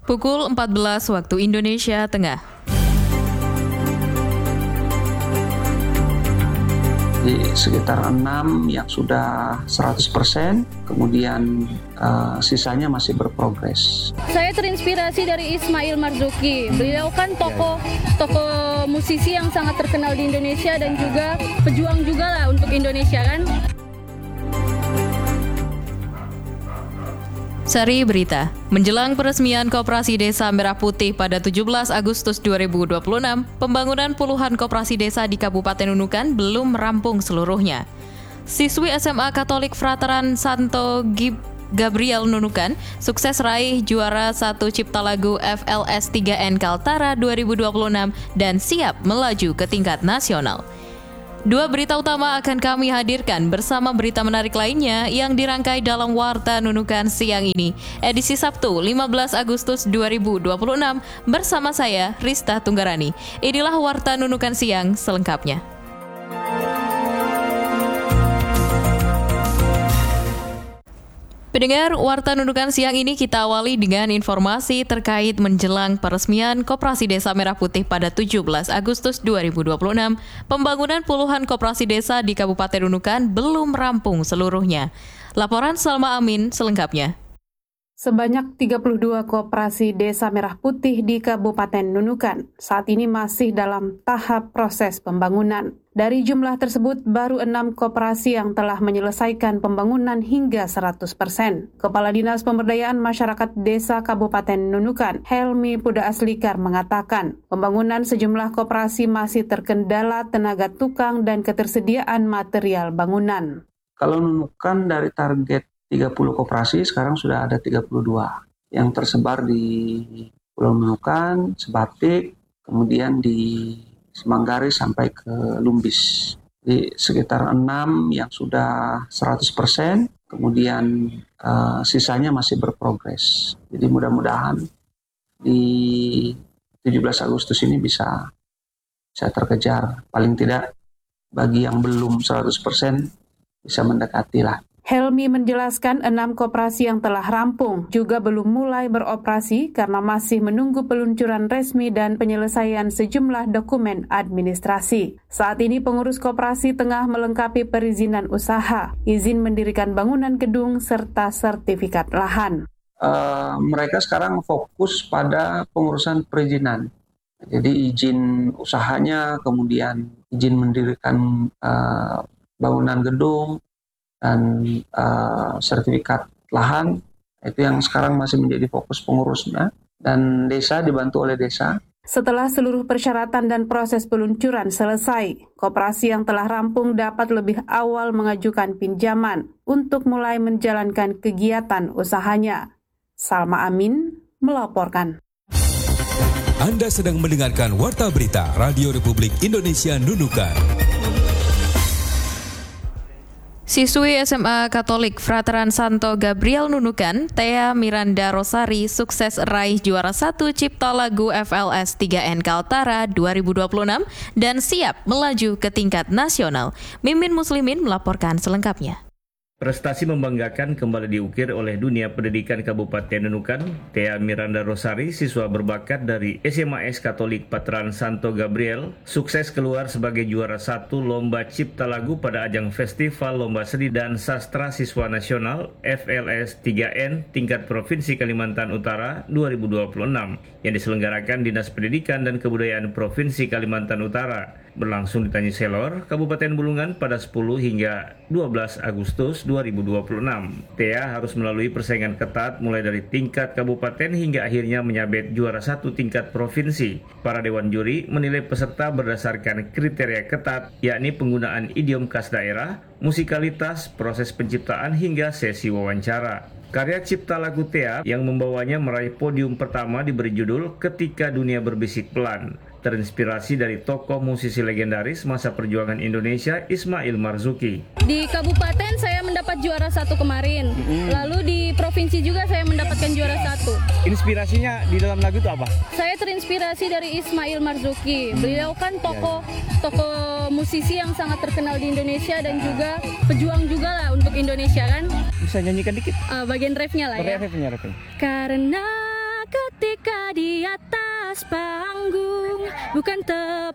Pukul 14 waktu Indonesia Tengah. Di sekitar 6 yang sudah 100%, kemudian sisanya masih berprogres. Saya terinspirasi dari Ismail Marzuki. Beliau kan tokoh musisi yang sangat terkenal di Indonesia dan juga pejuang juga lah untuk Indonesia kan. Sari Berita. Menjelang peresmian Koperasi Desa Merah Putih pada 17 Agustus 2026, pembangunan puluhan koperasi desa di Kabupaten Nunukan belum rampung seluruhnya. Siswi SMA Katolik Frateran Santo Gabriel Nunukan sukses raih juara 1 Cipta Lagu FLS 3N Kaltara 2026 dan siap melaju ke tingkat nasional. Dua berita utama akan kami hadirkan bersama berita menarik lainnya yang dirangkai dalam Warta Nunukan siang ini, edisi Sabtu 15 Agustus 2026 bersama saya, Rista Tunggarani. Inilah Warta Nunukan siang selengkapnya. Pendengar, Warta Nunukan siang ini kita awali dengan informasi terkait menjelang peresmian Koperasi Desa Merah Putih pada 17 Agustus 2026. Pembangunan puluhan koperasi desa di Kabupaten Nunukan belum rampung seluruhnya. Laporan Salma Amin selengkapnya. Sebanyak 32 koperasi Desa Merah Putih di Kabupaten Nunukan saat ini masih dalam tahap proses pembangunan. Dari jumlah tersebut, baru 6 koperasi yang telah menyelesaikan pembangunan hingga 100%. Kepala Dinas Pemberdayaan Masyarakat Desa Kabupaten Nunukan, Helmi Puda Aslikar mengatakan, pembangunan sejumlah koperasi masih terkendala tenaga tukang dan ketersediaan material bangunan. Kalau Nunukan dari target 30 koperasi, sekarang sudah ada 32 yang tersebar di Pulau Nunukan, Sebatik, kemudian di Semanggari sampai ke Lumbis. Di sekitar 6 yang sudah 100%, kemudian sisanya masih berprogres. Jadi mudah-mudahan di 17 Agustus ini bisa terkejar. Paling tidak bagi yang belum 100% bisa mendekati lah. Helmi menjelaskan 6 koperasi yang telah rampung juga belum mulai beroperasi karena masih menunggu peluncuran resmi dan penyelesaian sejumlah dokumen administrasi. Saat ini pengurus koperasi tengah melengkapi perizinan usaha, izin mendirikan bangunan gedung, serta sertifikat lahan. Mereka sekarang fokus pada pengurusan perizinan. Jadi izin usahanya, kemudian izin mendirikan bangunan gedung, dan sertifikat lahan, itu yang sekarang masih menjadi fokus pengurusnya, dan desa dibantu oleh desa. Setelah seluruh persyaratan dan proses peluncuran selesai, koperasi yang telah rampung dapat lebih awal mengajukan pinjaman untuk mulai menjalankan kegiatan usahanya. Salma Amin melaporkan. Anda sedang mendengarkan Warta Berita Radio Republik Indonesia Nunukan. Siswi SMA Katolik Frateran Santo Gabriel Nunukan, Thea Miranda Rosari sukses raih juara 1 Cipta Lagu FLS 3N Kaltara 2026 dan siap melaju ke tingkat nasional. Mimin Muslimin melaporkan selengkapnya. Prestasi membanggakan kembali diukir oleh dunia pendidikan Kabupaten Nunukan. Thea Miranda Rosari, siswa berbakat dari SMAS Katolik Frateran Santo Gabriel, sukses keluar sebagai juara 1 Lomba Cipta Lagu pada ajang Festival Lomba Seni dan Sastra Siswa Nasional FLS 3N tingkat Provinsi Kalimantan Utara 2026 yang diselenggarakan Dinas Pendidikan dan Kebudayaan Provinsi Kalimantan Utara. Berlangsung di Tanjung Selor, Kabupaten Bulungan pada 10 hingga 12 Agustus 2026. Thea harus melalui persaingan ketat mulai dari tingkat kabupaten hingga akhirnya menyabet juara 1 tingkat provinsi. Para dewan juri menilai peserta berdasarkan kriteria ketat, yakni penggunaan idiom khas daerah, musikalitas, proses penciptaan hingga sesi wawancara. Karya Cipta Lagu Thea yang membawanya meraih podium pertama diberi judul Ketika Dunia Berbisik Pelan. Terinspirasi dari tokoh musisi legendaris masa perjuangan Indonesia, Ismail Marzuki. Di kabupaten saya mendapat juara 1 kemarin. Lalu di provinsi juga saya mendapatkan juara 1. Inspirasinya di dalam lagu itu apa? Saya terinspirasi dari Ismail Marzuki. Beliau kan tokoh musisi yang sangat terkenal di Indonesia dan juga pejuang juga lah untuk Indonesia kan. Bisa nyanyikan dikit? Bagian refnya lah ya. Refnya. Karena kata ketika di atas panggung, bukan